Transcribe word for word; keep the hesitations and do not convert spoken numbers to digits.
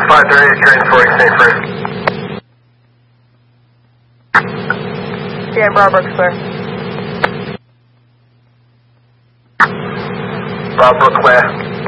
five thirty, transport, stay free. Yeah, Bravo, clear. Bravo, clear.